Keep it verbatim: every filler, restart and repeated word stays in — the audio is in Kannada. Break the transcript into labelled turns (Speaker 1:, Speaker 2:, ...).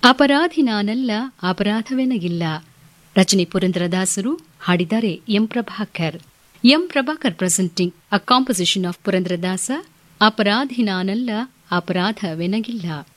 Speaker 1: ಅಪರಾಧಿ ನಾನಲ್ಲ, ಅಪರಾಧವೆನಗಿಲ್ಲ. ರಚನೆ ಪುರಂದರದಾಸರು, ಹಾಡಿದ್ದಾರೆ M Prabhakar. M Prabhakar presenting a composition of Purandaradasa, ಅಪರಾಧಿ ನಾನಲ್ಲ, ಅಪರಾಧವೆನಗಿಲ್ಲ.